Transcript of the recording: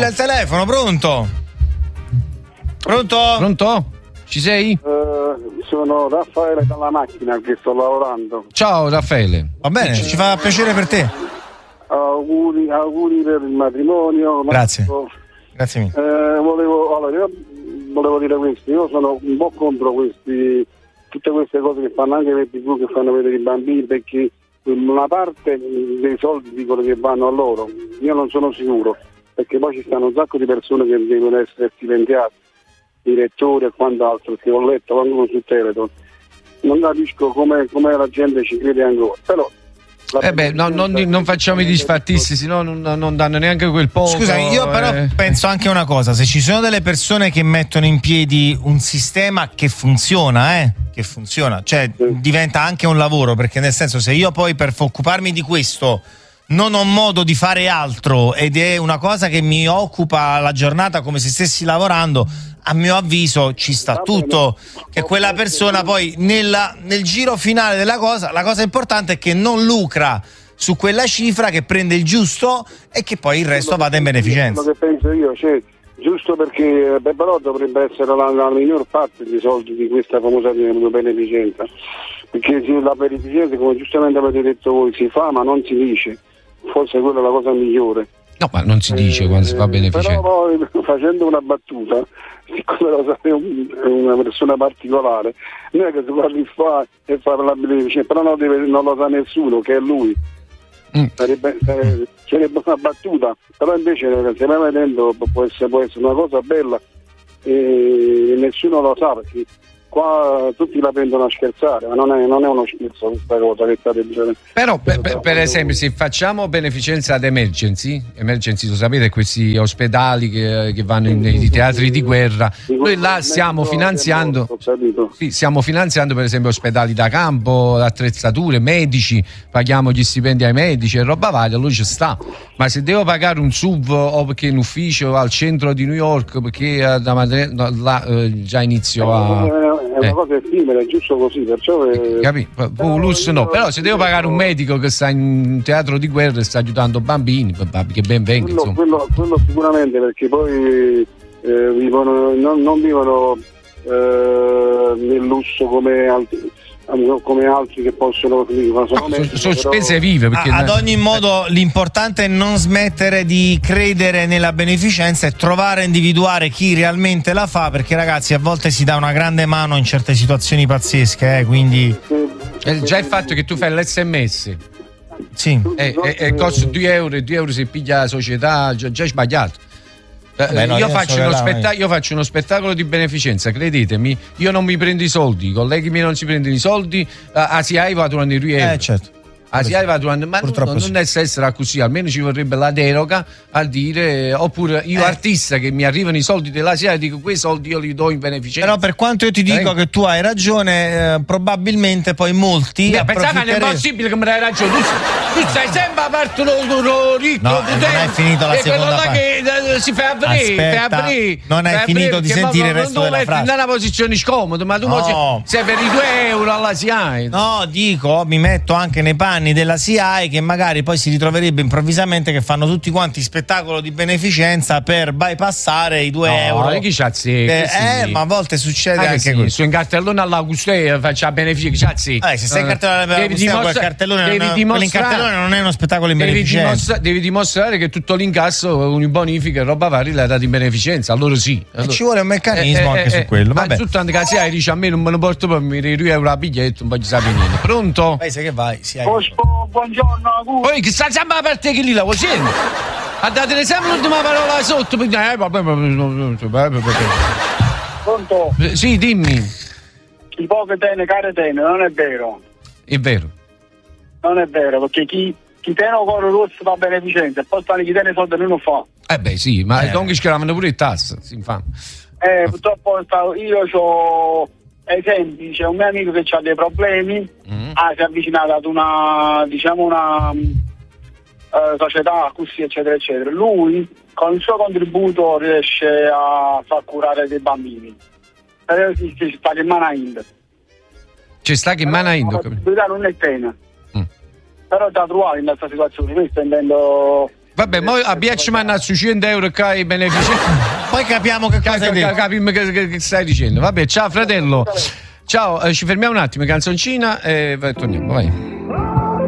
Squilla il telefono, pronto? Pronto? Ci sei? Sono Raffaele dalla macchina che sto lavorando. Ciao Raffaele. Va bene, ci fa piacere per te. Auguri per il matrimonio. Grazie. Grazie mille. Io volevo dire questo, io sono un po' contro tutte queste cose che fanno anche le TV, che fanno vedere i bambini, perché una parte dei soldi dicono che vanno a loro. Io non sono sicuro, perché poi ci stanno un sacco di persone che devono essere stipendiate, direttori e quant'altro, che ho letto quando su Teleton. Non capisco come la gente ci crede ancora, però non facciamo i disfattisti, sennò non danno neanche quel poco. Scusa, io però penso anche una cosa: se ci sono delle persone che mettono in piedi un sistema che funziona, cioè diventa anche un lavoro, perché nel senso, se io poi per occuparmi di questo non ho modo di fare altro ed è una cosa che mi occupa la giornata come se stessi lavorando, a mio avviso ci sta tutto, che quella persona poi nel giro finale della cosa, la cosa importante è che non lucra su quella cifra, che prende il giusto e che poi il resto vada in beneficenza. Quello che penso io, cioè, giusto, perché però dovrebbe essere la miglior parte dei soldi di questa famosa beneficenza, perché la beneficenza, come giustamente avete detto voi, si fa ma non si dice, forse quella è la cosa migliore. No, ma non si dice quando si fa beneficenza. Però poi, facendo una battuta, siccome lo sa, è una persona particolare, non è che si parli e fa la beneficenza, però non lo sa nessuno che è lui. Sarebbe una battuta, però invece se vai vedendo può essere una cosa bella e nessuno lo sa, perché qua tutti la prendono a scherzare, ma non è uno scherzo questa cosa che state dicendo. Però per esempio, se facciamo beneficenza ad emergency, lo sapete, questi ospedali che vanno nei teatri di guerra, noi là stiamo finanziando per esempio ospedali da campo, attrezzature, medici, paghiamo gli stipendi ai medici e roba varia, allora ci sta. Ma se devo pagare un SUV o perché in ufficio al centro di New York, perché già inizio a... È una cosa effimera, è giusto così, perciò lusso no, però se devo pagare un medico che sta in un teatro di guerra e sta aiutando bambini, che ben venga, quello sicuramente, perché poi non vivono nel lusso come altri che possono sono spese vive, perché ad ogni modo l'importante è non smettere di credere nella beneficenza e trovare a individuare chi realmente la fa, perché ragazzi a volte si dà una grande mano in certe situazioni pazzesche, quindi già il fatto che tu fai l'SMS sì, costa 2 euro se piglia la società, già è sbagliato. Io faccio uno spettacolo di beneficenza, credetemi, io non mi prendo i soldi, i colleghi miei non si prendono i soldi, a SIAE va durante i 2 euro. Certo. Ma non deve essere così, almeno ci vorrebbe la deroga a dire, oppure io artista che mi arrivano i soldi della SIAE dico quei soldi io li do in beneficenza. Però per quanto io ti dico che tu hai ragione, probabilmente poi molti pensavo che è impossibile che mi dai ragione, tu stai sempre a parte lo ricco, non hai finito la seconda parte, che si fa aprire, non hai finito di sentire il resto della frase, non è una posizione scomoda, ma tu sei per i 2 euro alla SIAE. No, dico, mi metto anche nei panni della SIAE, che magari poi si ritroverebbe improvvisamente che fanno tutti quanti spettacolo di beneficenza per bypassare i 2 euro. Chi sì. Ma a volte succede anche sì. questo. Su in cartellone all'Augustea faccia beneficio, sì. Se sei in cartellone all'Augustea, quel cartellone in cartellone non è uno spettacolo in beneficenza. Devi dimostrare che tutto l'incasso, ogni bonifica e roba varia l'hai dato in beneficenza, allora sì. Allora. Ci vuole un meccanismo anche su quello. Ma tutto anche la SIAE dice a me non me lo porto per mi 2 euro a biglietto, non voglio sapere niente. Pronto? Paese che vai, buongiorno, auguri. Poi che sta sempre a parte che lì la vuoi sentire? Ha dato sempre l'ultima parola sotto. Pronto? Sì, dimmi. Chi poche tene, care tene, non è vero. È vero. Non è vero, perché chi tiene un cuore rosso fa beneficenza e poi chi tiene soldi non lo fa. Sì, ma comunque schiaravano pure il tasso, si fa. Purtroppo io ho esempi, c'è un mio amico che ha dei problemi, si è avvicinato ad una società così eccetera eccetera. Lui con il suo contributo riesce a far curare dei bambini. Ci sta che Manahind. Ci sta che Manahind, non è pena. Però da trovare in questa situazione, questo intendo. Vabbè, poi abbiamo mandato su 100 euro che hai benefici. Poi capiamo che cosa hai detto. Capiamo che stai dicendo. Vabbè, ciao fratello. Ciao, ci fermiamo un attimo, canzoncina e torniamo, vai.